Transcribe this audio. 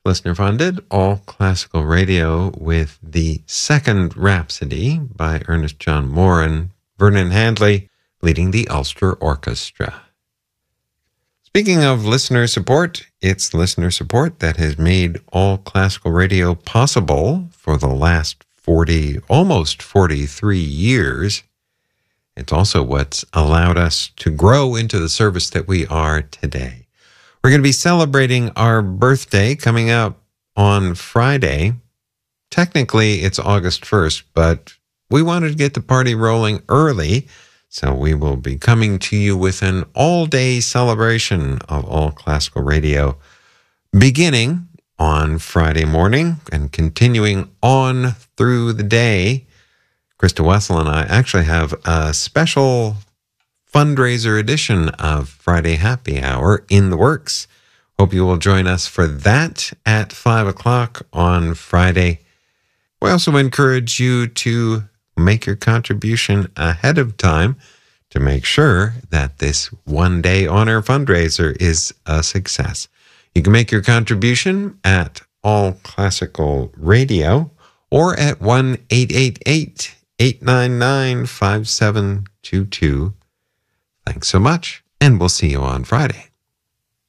Listener funded, all classical radio with the second Rhapsody by Ernest John Moore and Vernon Handley leading the Ulster Orchestra. Speaking of listener support, it's listener support that has made all classical radio possible for the last almost 43 years. It's also what's allowed us to grow into the service that we are today. We're going to be celebrating our birthday coming up on Friday. Technically, it's August 1st, but we wanted to get the party rolling early, so we will be coming to you with an all-day celebration of all classical radio, beginning on Friday morning and continuing on through the day. Krista Wessel and I actually have a special fundraiser edition of Friday Happy Hour in the works. Hope you will join us for that at 5 o'clock on Friday. We also encourage you to make your contribution ahead of time to make sure that this one-day on-air fundraiser is a success. You can make your contribution at All Classical Radio or at 1-888-899-5722. Thanks so much, and we'll see you on Friday.